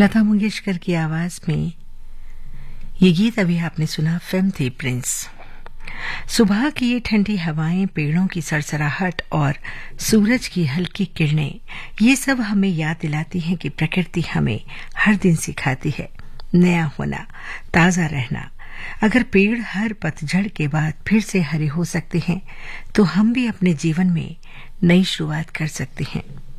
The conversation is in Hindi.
लता मंगेशकर की आवाज में ये गीत अभी आपने सुना, फिल्म थी प्रिंस। सुबह की ये ठंडी हवाएं, पेड़ों की सरसराहट और सूरज की हल्की किरणें, ये सब हमें याद दिलाती हैं कि प्रकृति हमें हर दिन सिखाती है नया होना, ताजा रहना। अगर पेड़ हर पतझड़ के बाद फिर से हरे हो सकते हैं, तो हम भी अपने जीवन में नई शुरुआत कर सकते हैं।